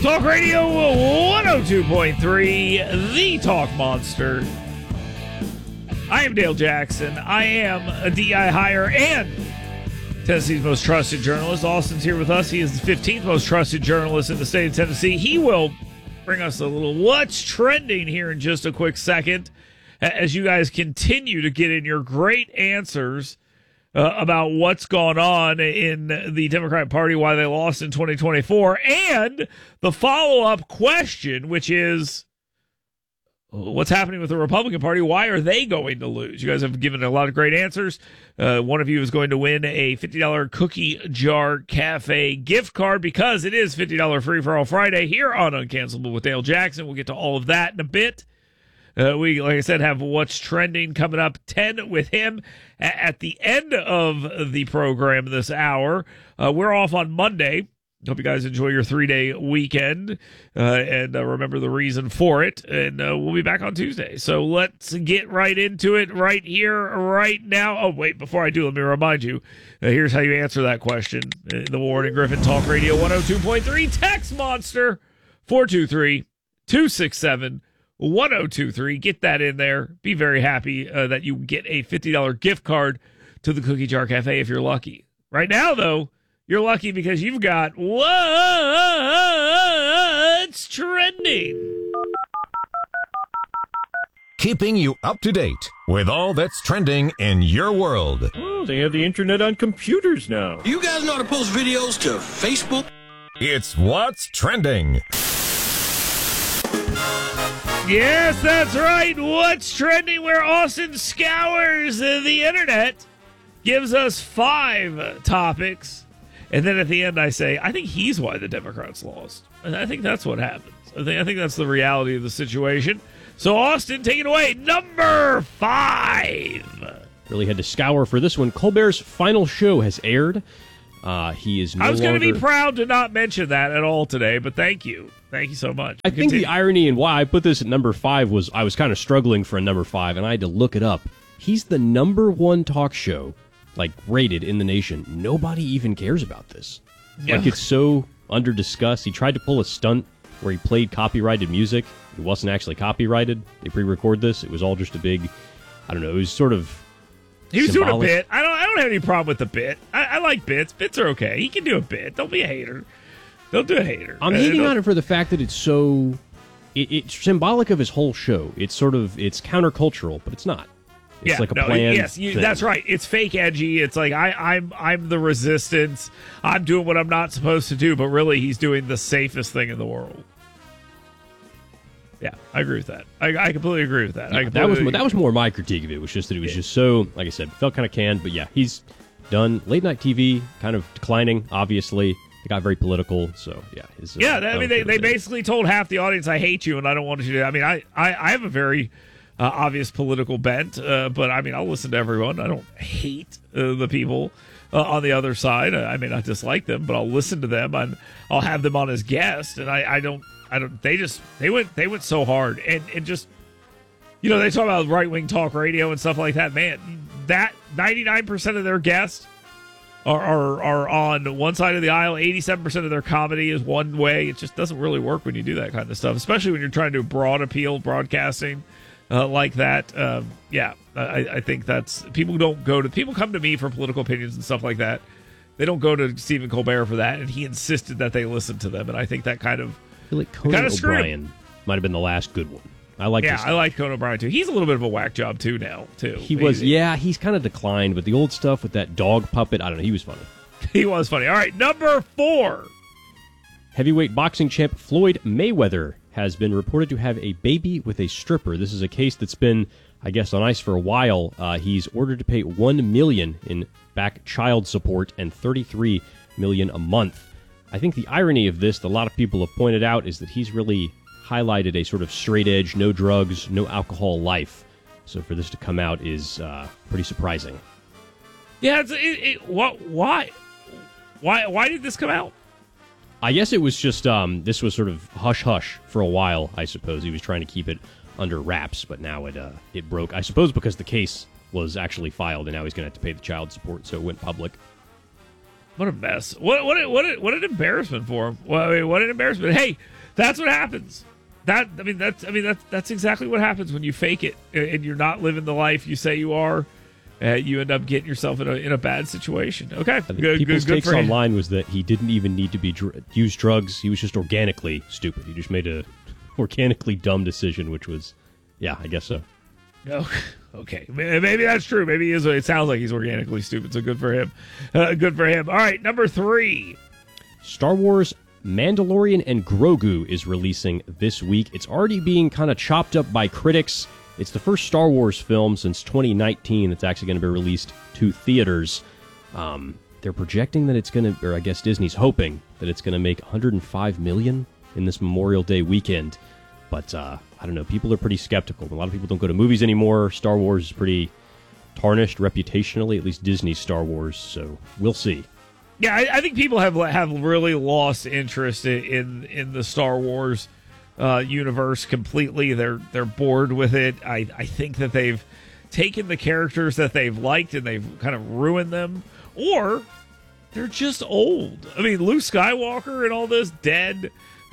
Talk Radio 102.3, the Talk Monster. I am Dale Jackson. I am a DI hire and Tennessee's most trusted journalist. Austin's here with us. He is the 15th most trusted journalist in the state of Tennessee. He will bring us a little what's trending here in just a quick second as you guys continue to get in your great answers about what's gone on in the Democratic Party, why they lost in 2024, and the follow-up question, which is, what's happening with the Republican Party? Why are they going to lose? You guys have given a lot of great answers. One of you is going to win a $50 Cookie Jar Cafe gift card because it is $50 Free for All Friday here on Uncancelable with Dale Jackson. We'll get to all of that in a bit. We, like I said, have What's Trending coming up 10 with him at the end of the program this hour. We're off on Monday. Hope you guys enjoy your 3-day weekend and remember the reason for it. And we'll be back on Tuesday. So let's get right into it right here, right now. Oh, wait, before I do, let me remind you, here's how you answer that question. The Warren and Griffin Talk Radio 102.3 Text Monster 423-267-1023. Get that in there. Be very happy that you get a $50 gift card to the Cookie Jar Cafe if you're lucky. Right now, though, you're lucky because you've got What's Trending. Keeping you up to date with all that's trending in your world. Oh, they have the internet on computers now. You guys know how to post videos to Facebook? It's What's Trending. Yes, that's right. What's Trending, where Austin scours the internet, gives us 5 topics, and then at the end I say, I think he's why the Democrats lost. And I think that's what happens. I think that's the reality of the situation. So, Austin, take it away. Number 5. Really had to scour for this one. Colbert's final show has aired. He is no I was going longer... to be proud to not mention that at all today, but thank you. Thank you so much. I think the irony in why I put this at number 5 was I was kind of struggling for a number 5, and I had to look it up. He's the number 1 talk show, like, rated in the nation. Nobody even cares about this. Yeah. Like, it's so under-discussed. He tried to pull a stunt where he played copyrighted music. It wasn't actually copyrighted. They pre-record this. It was all just a big, I don't know, it was sort of He was symbolic. doing a bit. I don't have any problem with the bit. I like bits. Bits are okay. He can do a bit. Don't be a hater. Don't do a hater. I'm hating on it for the fact that it's so... It's symbolic of his whole show. It's countercultural, but it's not. It's like a planned thing. That's right. It's fake edgy. It's like I'm the resistance. I'm doing what I'm not supposed to do, but really he's doing the safest thing in the world. Yeah, I agree with that. I completely agree with that. Yeah, that was more my critique of it. It was just that it was just so, like I said, felt kind of canned. But yeah, he's done late night TV, kind of declining. Obviously, it got very political. So yeah, they basically told half the audience, "I hate you," and I don't want you to. I mean, I have a very obvious political bent, but I mean, I'll listen to everyone. I don't hate the people on the other side. I mean, I dislike them, but I'll listen to them and I'll have them on as guests. And I don't. They went so hard and just, you know, they talk about right-wing talk radio and stuff like that. Man, that 99% of their guests are on one side of the aisle. 87% of their comedy is one way. It just doesn't really work when you do that kind of stuff, especially when you're trying to broad appeal broadcasting like that. I think that's people come to me for political opinions and stuff like that. They don't go to Stephen Colbert for that, and he insisted that they listen to them, and I think that kind of. I feel like Conan O'Brien might have been the last good one. I like Conan O'Brien too. He's a little bit of a whack job too now too. He's kind of declined, but the old stuff with that dog puppet, I don't know, he was funny. He was funny. All right, number 4. Heavyweight boxing champ Floyd Mayweather has been reported to have a baby with a stripper. This is a case that's been, I guess, on ice for a while. He's ordered to pay $1 million in back child support and $33 million a month. I think the irony of this, that a lot of people have pointed out, is that he's really highlighted a sort of straight edge, no drugs, no alcohol life. So for this to come out is pretty surprising. Yeah, why did this come out? I guess it was just this was sort of hush hush for a while. I suppose he was trying to keep it under wraps, but now it broke. I suppose because the case was actually filed, and now he's going to have to pay the child support, so it went public. What a mess! What an embarrassment for him. Well, I mean, what an embarrassment! Hey, That's what happens. That's exactly what happens when you fake it and you're not living the life you say you are. You end up getting yourself in a bad situation. Okay, people's takes for him. online was that he didn't even need to be use drugs. He was just organically stupid. He just made a organically dumb decision, which was, yeah, I guess so. No, okay, maybe that's true. Maybe he is. It sounds like he's organically stupid. So good for him. Good for him. All right, number 3. Star Wars Mandalorian and Grogu is releasing this week. It's already being kind of chopped up by critics. It's the first Star Wars film since 2019 that's actually going to be released to theaters. They're projecting that it's going to, or I guess Disney's hoping that it's going to make $105 million in this Memorial Day weekend. But I don't know. People are pretty skeptical. A lot of people don't go to movies anymore. Star Wars is pretty tarnished reputationally, at least Disney's Star Wars. So we'll see. Yeah, I think people have really lost interest in the Star Wars universe completely. They're bored with it. I think that they've taken the characters that they've liked and they've kind of ruined them, or they're just old. I mean, Luke Skywalker and all this dead.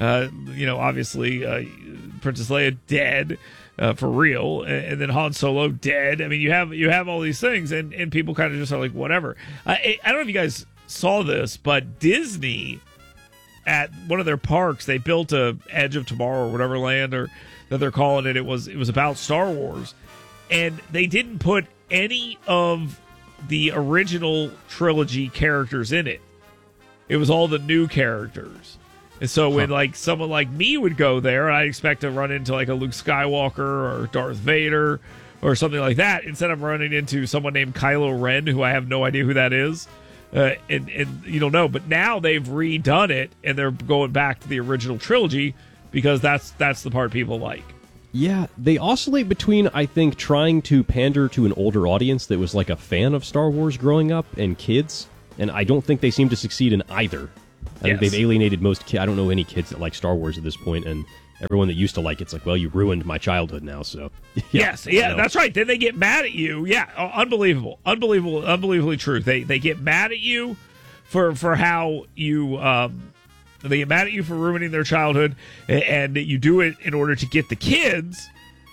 Obviously Princess Leia dead for real, and then Han Solo dead. I mean, you have all these things, and people kind of just are like, whatever. I don't know if you guys saw this, but Disney at one of their parks, they built a Edge of Tomorrow or whatever land or that they're calling it. It was about Star Wars, and they didn't put any of the original trilogy characters in it. It was all the new characters. And so when like someone like me would go there, I expect to run into like a Luke Skywalker or Darth Vader or something like that, instead of running into someone named Kylo Ren, who I have no idea who that is. And you don't know, but now they've redone it and they're going back to the original trilogy because that's the part people like. Yeah, they oscillate between, I think, trying to pander to an older audience that was like a fan of Star Wars growing up and kids, and I don't think they seem to succeed in either. I think they've alienated most kids. I don't know any kids that like Star Wars at this point, and everyone that used to like it's like, well, you ruined my childhood now, so. Yes, that's right. Then they get mad at you. Yeah, unbelievably true. They get mad at you for how you they get mad at you for ruining their childhood, and you do it in order to get the kids,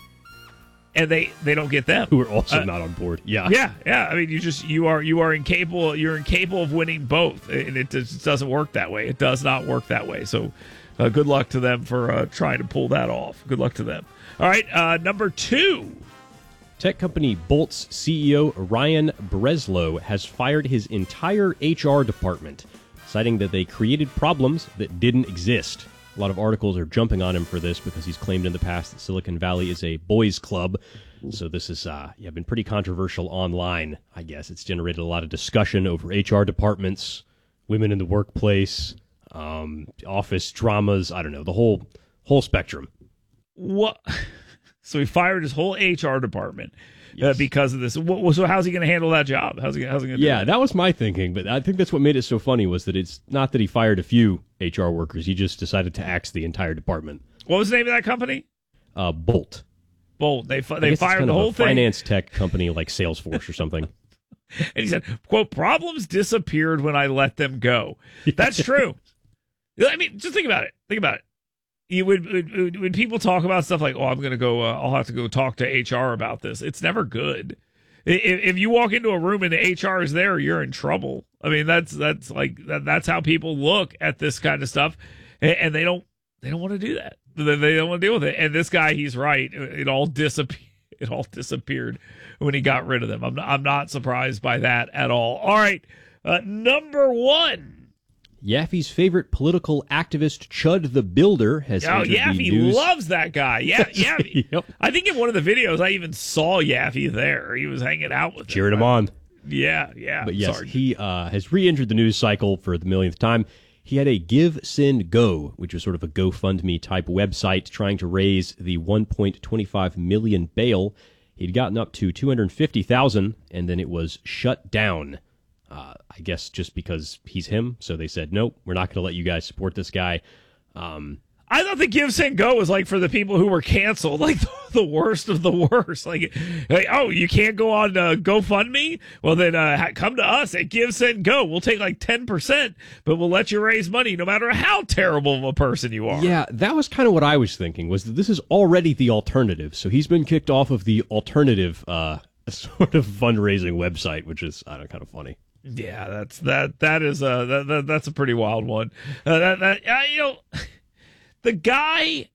and they don't get them who are also not on board. Yeah. I mean, you are incapable. You're incapable of winning both, and it just doesn't work that way. It does not work that way. So. Good luck to them for trying to pull that off. Good luck to them. All right, number 2. Tech company Bolt's CEO Ryan Breslow has fired his entire HR department, citing that they created problems that didn't exist. A lot of articles are jumping on him for this because he's claimed in the past that Silicon Valley is a boys' club. So this is been pretty controversial online, I guess. It's generated a lot of discussion over HR departments, women in the workplace, office dramas, I don't know, the whole spectrum. What? So he fired his whole HR department Yes. because of this. So how's he going to handle that job? How's he going to do that? That was my thinking, but I think that's what made it so funny was that it's not that he fired a few HR workers, he just decided to axe the entire department. What was the name of that company? Bolt. They fired the whole thing. Finance tech company like Salesforce or something. And he said, quote, problems disappeared when I let them go. That's true. I mean, just think about it. When people talk about stuff like, oh, I'm going to go, I'll have to go talk to HR about this. It's never good. If you walk into a room and the HR is there, you're in trouble. I mean, that's how people look at this kind of stuff, and they don't want to do that. They don't want to deal with it. And this guy, he's right. It all disappeared when he got rid of them. I'm not surprised by that at all. All right, number 1. Yaffe's favorite political activist, Chud the Builder, has entered Yaffe the news. loves that guy. Yeah, Yaffe. Yep. I think in one of the videos, I even saw Yaffe there. He was hanging out with Cheering him on. Yeah. But yes, Sorry. he has re-entered the news cycle for the millionth time. He had a Give, Send, Go, which was sort of a GoFundMe type website trying to raise the $1.25 million bail. He'd gotten up to $250,000, and then it was shut down. I guess just because he's him. So they said, nope, we're not going to let you guys support this guy. I thought the Give, Send, Go was like for the people who were canceled, like the worst of the worst. Like, oh, you can't go on GoFundMe? Well, then come to us at Give, Send, Go. We'll take like 10%, but we'll let you raise money no matter how terrible of a person you are. Yeah, that was kind of what I was thinking, was that this is already the alternative. So he's been kicked off of the alternative sort of fundraising website, which is, I don't know, kind of funny. Yeah, that's a pretty wild one. The guy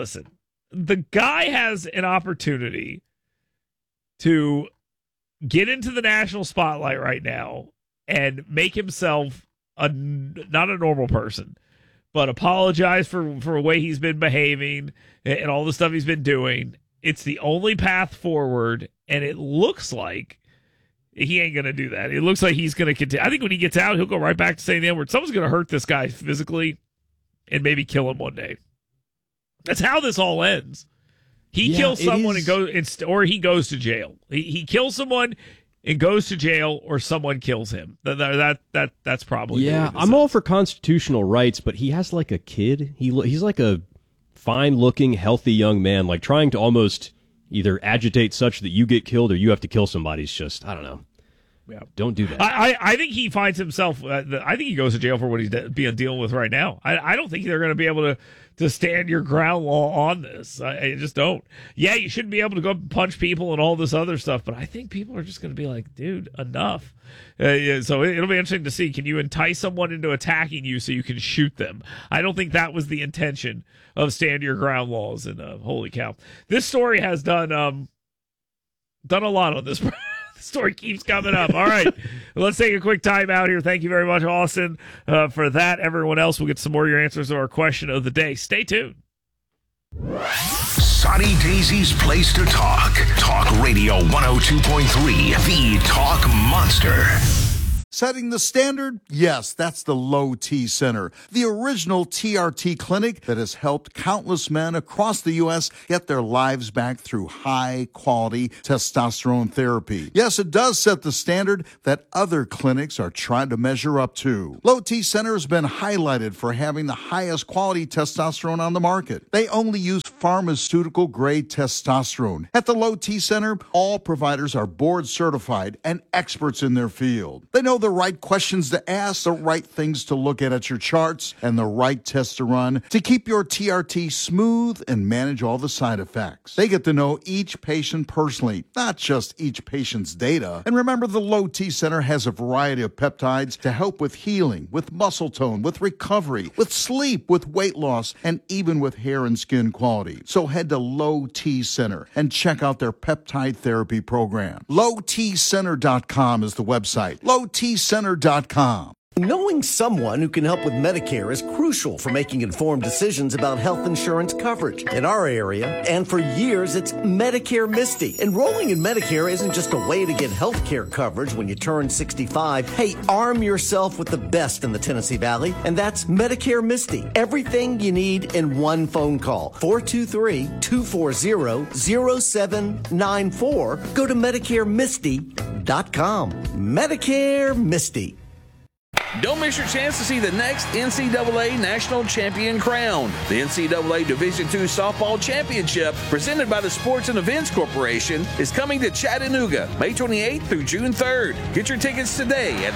has an opportunity to get into the national spotlight right now and make himself not a normal person, but apologize for the way he's been behaving and all the stuff he's been doing. It's the only path forward, and it looks like he ain't going to do that. It looks like he's going to continue. I think when he gets out, he'll go right back to saying the N-word. Someone's going to hurt this guy physically and maybe kill him one day. That's how this all ends. He kills someone and goes, or he goes to jail. He kills someone and goes to jail, or someone kills him. That's probably. Yeah, I'm all for constitutional rights, but he has like a kid. He's like a fine-looking, healthy young man, like trying to almost either agitate such that you get killed or you have to kill somebody. It's just, I don't know. Yeah, don't do that. I think he finds himself. I think he goes to jail for what he's dealing with right now. I don't think they're going to be able to stand your ground law on this. I just don't. Yeah, you shouldn't be able to go punch people and all this other stuff, but I think people are just going to be like, dude, enough. So it'll be interesting to see. Can you entice someone into attacking you so you can shoot them? I don't think that was the intention of stand your ground laws. And holy cow, this story has done a lot on this. The story keeps coming up. All right, let's take a quick time out here. Thank you very much, Austin, for that. Everyone else will get some more of your answers to our question of the day. Stay tuned. Sonny Daisy's place to talk. Talk Radio 102.3, the Talk Monster. Setting the standard? Yes, that's the Low T Center, the original TRT clinic that has helped countless men across the U.S. get their lives back through high-quality testosterone therapy. Yes, it does set the standard that other clinics are trying to measure up to. Low T Center has been highlighted for having the highest quality testosterone on the market. They only use pharmaceutical-grade testosterone. At the Low T Center, all providers are board certified and experts in their field. They know the right questions to ask, the right things to look at your charts, and the right tests to run to keep your TRT smooth and manage all the side effects. They get to know each patient personally, not just each patient's data. And remember, the Low T Center has a variety of peptides to help with healing, with muscle tone, with recovery, with sleep, with weight loss, and even with hair and skin quality. So head to Low T Center and check out their peptide therapy program. LowTCenter.com is the website. LowTCenter.com. Knowing someone who can help with Medicare is crucial for making informed decisions about health insurance coverage. In our area, and for years, it's Medicare Misty. Enrolling in Medicare isn't just a way to get health care coverage when you turn 65. Hey, arm yourself with the best in the Tennessee Valley, and that's Medicare Misty. Everything you need in one phone call. 423-240-0794. Go to MedicareMisty.com. Medicare Misty. Don't miss your chance to see the next NCAA National Champion crowned. The NCAA Division II Softball Championship, presented by the Sports and Events Corporation, is coming to Chattanooga May 28th through June 3rd. Get your tickets today at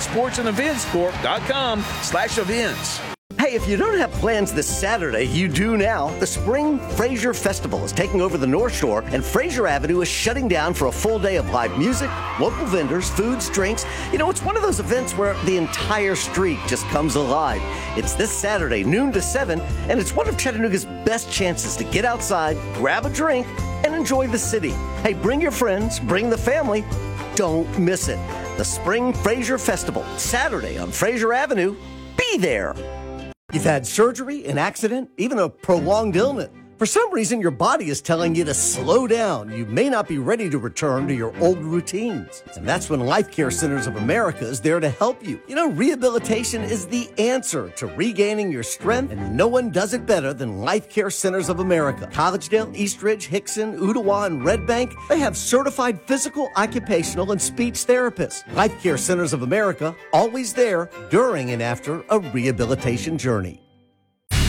sportsandeventscorp.com/events. Hey, if you don't have plans this Saturday, you do now. The Spring Fraser Festival is taking over the North Shore, and Fraser Avenue is shutting down for a full day of live music, local vendors, foods, drinks. You know, it's one of those events where the entire street just comes alive. It's this Saturday, noon to 7, and it's one of Chattanooga's best chances to get outside, grab a drink, and enjoy the city. Hey, bring your friends, bring the family. Don't miss it. The Spring Fraser Festival, Saturday on Fraser Avenue. Be there. You've had surgery, an accident, even a prolonged illness. For some reason, your body is telling you to slow down. You may not be ready to return to your old routines. And that's when Life Care Centers of America is there to help you. You know, rehabilitation is the answer to regaining your strength, and no one does it better than Life Care Centers of America. Collegedale, Eastridge, Hickson, Ottawa, and Red Bank, they have certified physical, occupational, and speech therapists. Life Care Centers of America, always there during and after a rehabilitation journey.